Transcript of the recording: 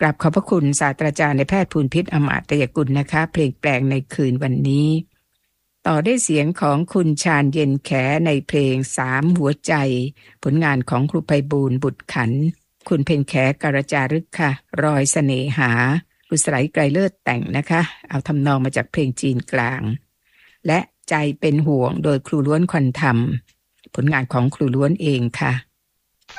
กราบขอบพระคุณศาสตราจารย์นายแพทย์ภูลพิษอมาตยกุลนะคะเพลงแปลงในคืนวันนี้ต่อได้เสียงของคุณชาญเย็นแขในเพลง3หัวใจผลงานของครูไพบูลย์บุตรขันธ์คุณเพ็ญแขกรจารึกค่ะรอยเสน่หาคุณสไลไกรเลิศแต่งนะคะเอาทำนองมาจากเพลงจีนกลางและใจเป็นห่วงโดยครูล้วนควันธรรมผลงานของครูล้วนเองค่ะ